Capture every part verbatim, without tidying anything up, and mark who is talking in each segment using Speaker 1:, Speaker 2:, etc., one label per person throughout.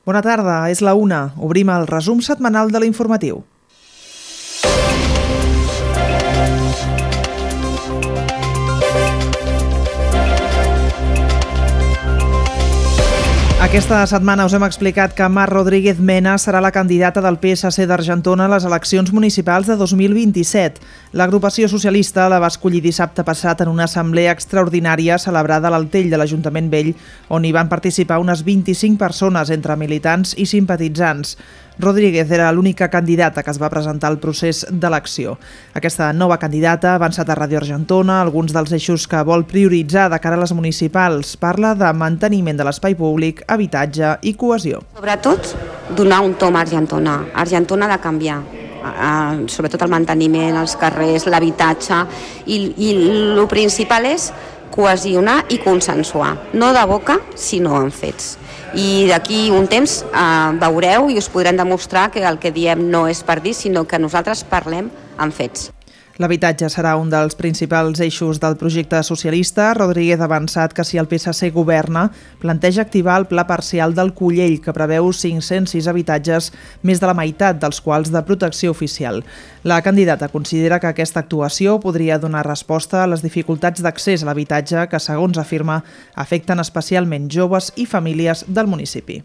Speaker 1: Bona tarda, és la una. Obrim el resum setmanal de l'informatiu. Aquesta setmana us hem explicat que Mar Rodríguez Mena serà la candidata del P S C d'Argentona a les eleccions municipals de dos mil vint-i-set. L'agrupació socialista la va escollir dissabte passat en una assemblea extraordinària celebrada a l'Altell de l'Ajuntament Vell, on hi van participar unes vint-i-cinc persones entre militants i simpatitzants. Rodríguez era l'única candidata que es va presentar al procés d'elecció. Aquesta nova candidata ha avançat a Ràdio Argentona alguns dels eixos que vol prioritzar de cara a les municipals. Parla de manteniment de l'espai públic, habitatge i cohesió.
Speaker 2: Sobretot, donar un tom a Argentona. Argentona ha de canviar. Uh, sobretot el manteniment, els carrers, l'habitatge, i, i el principal és cohesionar i consensuar. No de boca, sinó en fets. I d'aquí un temps eh, veureu i us podrem demostrar que el que diem no és per dir, sinó que nosaltres parlem en fets.
Speaker 1: L'habitatge serà un dels principals eixos del projecte socialista. Rodríguez ha avançat que si el P S C governa, planteja activar el pla parcial del Collell, que preveu cinc-cents sis habitatges, més de la meitat dels quals de protecció oficial. La candidata considera que aquesta actuació podria donar resposta a les dificultats d'accés a l'habitatge que, segons afirma, afecten especialment joves i famílies del municipi.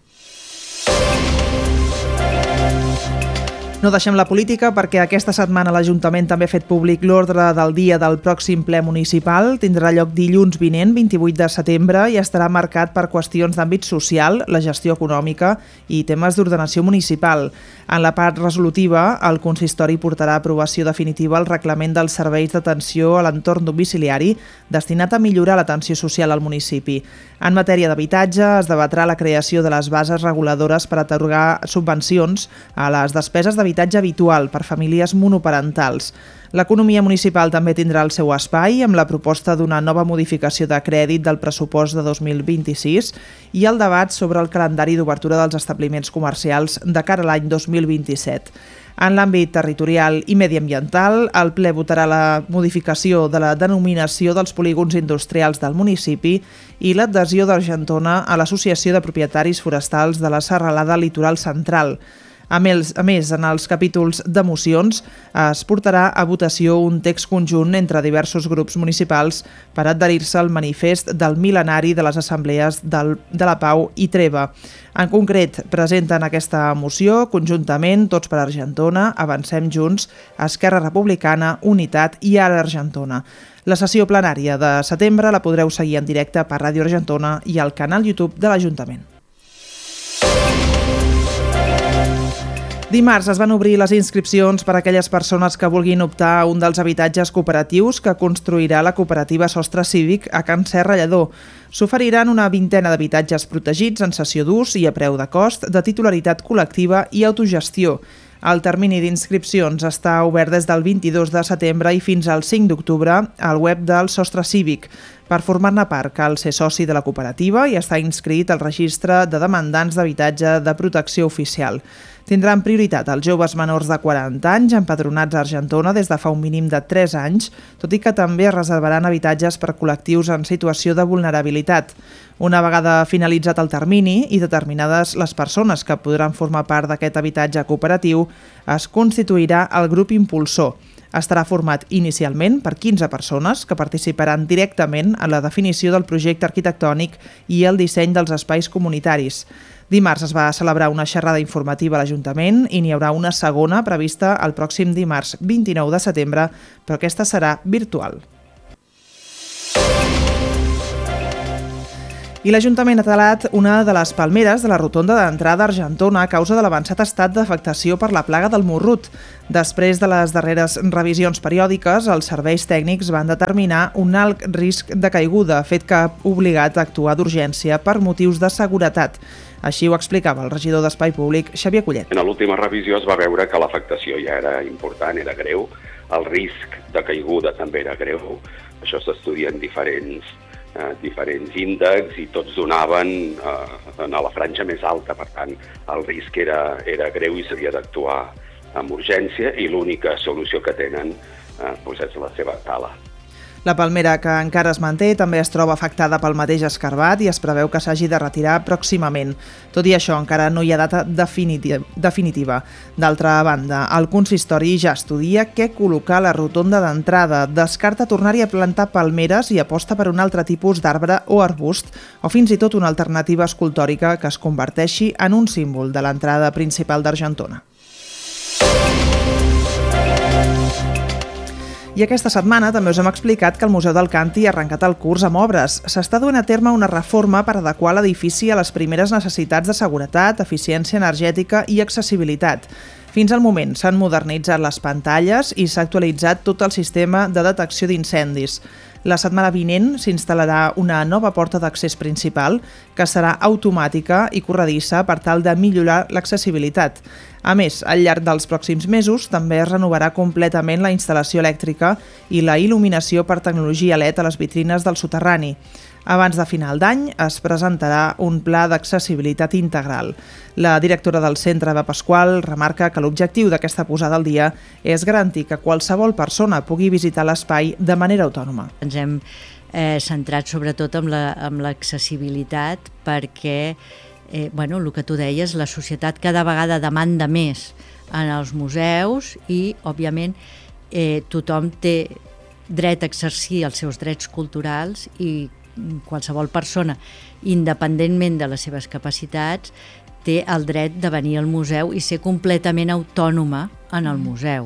Speaker 1: No deixem la política perquè aquesta setmana l'Ajuntament també ha fet públic l'ordre del dia del pròxim ple municipal. Tindrà lloc dilluns vinent, vint-i-vuit de setembre, i estarà marcat per qüestions d'àmbit social, la gestió econòmica i temes d'ordenació municipal. En la part resolutiva, el consistori portarà a aprovació definitiva el reglament dels serveis d'atenció a l'entorn domiciliari destinat a millorar l'atenció social al municipi. En matèria d'habitatge, es debatrà la creació de les bases reguladores per atorgar subvencions a les despeses d'habitatge habitatge habitual per famílies monoparentals. L'economia municipal també tindrà el seu espai amb la proposta d'una nova modificació de crèdit del pressupost de dos mil vint-i-sis i el debat sobre el calendari d'obertura dels establiments comercials de cara a l'any dos mil vint-i-set. En l'àmbit territorial i mediambiental, el ple votarà la modificació de la denominació dels polígons industrials del municipi i l'adhesió d'Argentona a l'Associació de Propietaris Forestals de la Serralada Litoral Central. A més, a més, en els capítols de mocions es portarà a votació un text conjunt entre diversos grups municipals per adherir-se al manifest del mil·lenari de les assemblees del, de la Pau i Treva. En concret, presenten aquesta moció conjuntament Tots per Argentona, Avancem Junts, Esquerra Republicana, Unitat i Ara Argentona. La sessió plenària de setembre la podreu seguir en directe per Ràdio Argentona i al canal YouTube de l'Ajuntament. Dimarts es van obrir les inscripcions per a aquelles persones que vulguin optar a un dels habitatges cooperatius que construirà la cooperativa Sostre Cívic a Can Serra Lledó. S'oferiran una vintena d'habitatges protegits en cessió d'ús i a preu de cost, de titularitat col·lectiva i autogestió. El termini d'inscripcions està obert des del vint-i-dos de setembre i fins al cinc d'octubre al web del Sostre Cívic. Per formar-ne part cal ser soci de la cooperativa i estar inscrit al registre de demandants d'habitatge de protecció oficial. Tindran prioritat els joves menors de quaranta anys empadronats a Argentona des de fa un mínim de tres anys, tot i que també es reservaran habitatges per col·lectius en situació de vulnerabilitat. Una vegada finalitzat el termini i determinades les persones que podran formar part d'aquest habitatge cooperatiu, es constituirà el grup impulsor. Estarà format inicialment per quinze persones que participaran directament en la definició del projecte arquitectònic i el disseny dels espais comunitaris. Dimarts es va celebrar una xerrada informativa a l'Ajuntament i n'hi haurà una segona prevista el pròxim dimarts vint-i-nou de setembre, però aquesta serà virtual. I l'Ajuntament ha talat una de les palmeres de la rotonda d'entrada a Argentona a causa de l'avançat estat d'afectació per la plaga del morrut. Després de les darreres revisions periòdiques, els serveis tècnics van determinar un alt risc de caiguda, fet que ha obligat a actuar d'urgència per motius de seguretat. Així ho explicava el regidor d'Espai Públic, Xavier Collet.
Speaker 3: En l'última revisió es va veure que l'afectació ja era important, era greu, el risc de caiguda també era greu. Això s'estudia en diferents Eh, diferents índexs i tots donaven eh, a la franja més alta. Per tant, el risc era, era greu i s'havia d'actuar amb urgència i l'única solució que tenen eh, doncs és la seva tala.
Speaker 1: La palmera, que encara es manté, també es troba afectada pel mateix escarbat i es preveu que s'hagi de retirar pròximament. Tot i això, encara no hi ha data definitiva. D'altra banda, el consistori ja estudia què col·locar a la rotonda d'entrada, descarta tornar-hi a plantar palmeres i aposta per un altre tipus d'arbre o arbust, o fins i tot una alternativa escultòrica que es converteixi en un símbol de l'entrada principal d'Argentona. I aquesta setmana també us hem explicat que el Museu del Canti ha arrencat el curs amb obres. S'està duent a terme una reforma per adequar l'edifici a les primeres necessitats de seguretat, eficiència energètica i accessibilitat. Fins al moment s'han modernitzat les pantalles i s'ha actualitzat tot el sistema de detecció d'incendis. La setmana vinent s'instal·larà una nova porta d'accés principal que serà automàtica i corredissa per tal de millorar l'accessibilitat. A més, al llarg dels pròxims mesos també es renovarà completament la instal·lació elèctrica i la il·luminació per tecnologia L E D a les vitrines del soterrani. Abans de final d'any es presentarà un pla d'accessibilitat integral. La directora del centre, Eva Pasqual, remarca que l'objectiu d'aquesta posada al dia és garantir que qualsevol persona pugui visitar l'espai de manera autònoma.
Speaker 4: Ens hem eh, centrat sobretot en la, en l'accessibilitat perquè, eh, bueno, el que tu deies, la societat cada vegada demanda més en els museus i, òbviament, eh, tothom té dret a exercir els seus drets culturals i qualsevol persona, independentment de les seves capacitats, té el dret de venir al museu i ser completament autònoma en el museu.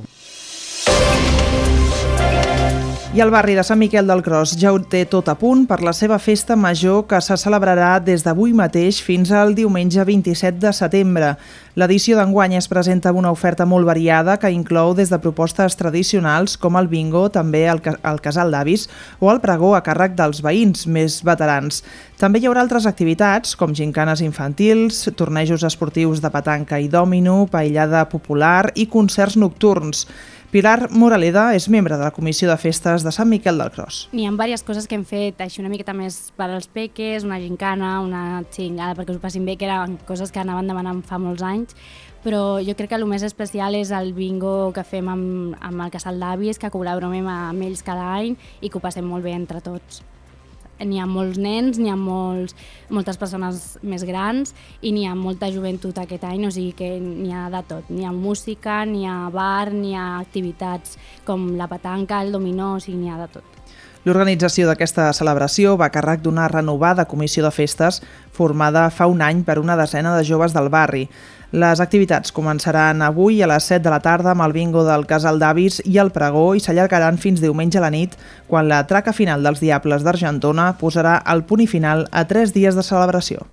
Speaker 1: I el barri de Sant Miquel del Cros ja ho té tot a punt per la seva festa major que se celebrarà des d'avui mateix fins al diumenge vint-i-set de setembre. L'edició d'enguany es presenta amb una oferta molt variada que inclou des de propostes tradicionals com el bingo, també el, el casal d'avis o el pregó a càrrec dels veïns més veterans. També hi haurà altres activitats com gincanes infantils, tornejos esportius de petanca i dòmino, paellada popular i concerts nocturns. Pilar Moraleda és membre de la Comissió de Festes de Sant Miquel del Cros.
Speaker 5: N'hi ha diverses coses que hem fet així una miqueta més per als peques, una gincana, una xingada perquè us ho passin bé, que eren coses que anaven demanant fa molts anys, però jo crec que el més especial és el bingo que fem amb, amb el casal d'avis, que col·laborem amb ells cada any i que ho passem molt bé entre tots. N'hi ha molts nens, n'hi ha molts, moltes persones més grans i n'hi ha molta joventut aquest any, o sigui que n'hi ha de tot. N'hi ha música, n'hi ha bar, n'hi ha activitats com la petanca, el dominó, o sigui, n'hi ha de tot.
Speaker 1: L'organització d'aquesta celebració va a càrrec d'una renovada comissió de festes formada fa un any per una desena de joves del barri. Les activitats començaran avui a les set de la tarda amb el bingo del casal d'avis i el pregó i s'allargaran fins diumenge a la nit, quan la traca final dels Diables d'Argentona posarà el punt i final a tres dies de celebració.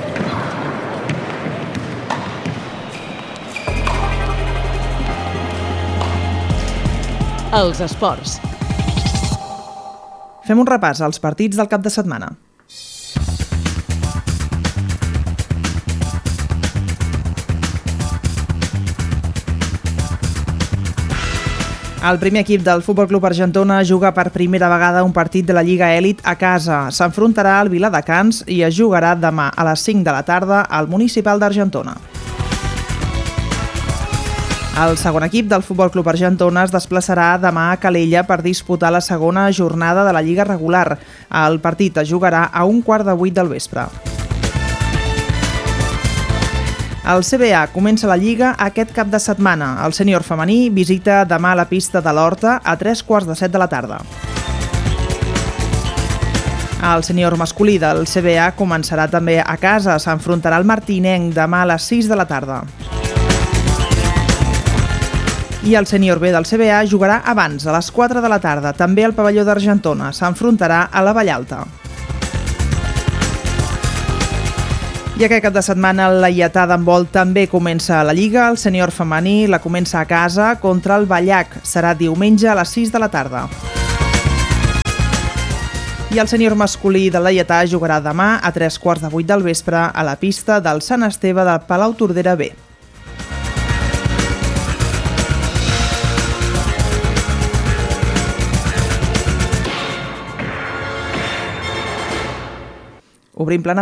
Speaker 6: Els esports.
Speaker 1: Fem un repàs als partits del cap de setmana. El primer equip del Futbol Club Argentona juga per primera vegada un partit de la Lliga Elit a casa. S'enfrontarà al Viladecans i es jugarà demà a les cinc de la tarda al Municipal d'Argentona. El segon equip del Futbol Club Argentona es desplaçarà demà a Calella per disputar la segona jornada de la Lliga regular. El partit es jugarà a un quart de vuit del vespre. El C B A comença la Lliga aquest cap de setmana. El sènior femení visita demà la pista de l'Horta a tres quarts de set de la tarda. El sènior masculí del C B A començarà també a casa. S'enfrontarà al Martinenc demà a les sis de la tarda. I el sènior B del C B A jugarà abans, a les quatre de la tarda, també al pavelló d'Argentona. S'enfrontarà a la Vallalta. I aquest cap de setmana el Laietà d'handbol també comença la Lliga. El sènior femení la comença a casa contra el Vallac. Serà diumenge a les sis de la tarda. I el sènior masculí del Laietà jugarà demà a tres quarts de vuit del vespre a la pista del Sant Esteve de Palautordera B. Obrim plana